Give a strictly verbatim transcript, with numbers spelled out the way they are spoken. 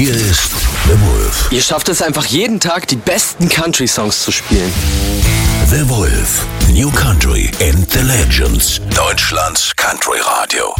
Hier ist The Wolf. Ihr schafft es einfach jeden Tag, die besten Country-Songs zu spielen. The Wolf. New Country and the Legends. Deutschlands Country Radio.